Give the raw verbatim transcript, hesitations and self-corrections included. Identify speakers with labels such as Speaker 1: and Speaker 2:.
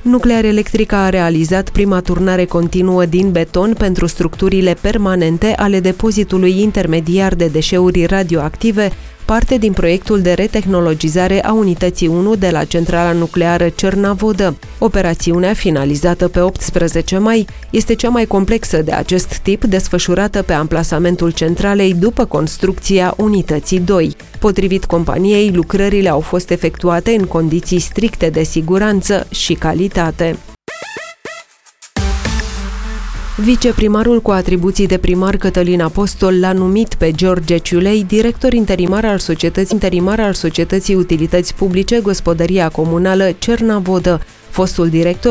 Speaker 1: Nuclearelectrica a realizat prima turnare continuă din beton pentru structurile permanente ale depozitului intermediar de deșeuri radioactive, parte din proiectul de retehnologizare a unității unu de la centrala nucleară Cernavodă. Operațiunea, finalizată pe optsprezece mai, este cea mai complexă de acest tip desfășurată pe amplasamentul centralei după construcția unității doi. Potrivit companiei, lucrările au fost efectuate în condiții stricte de siguranță și calitate. Viceprimarul cu atribuții de primar Cătălin Apostol l-a numit pe George Ciulei director interimar al societății, interimar al societății Utilități Publice Gospodăria Comunală Cernavodă. Fostul director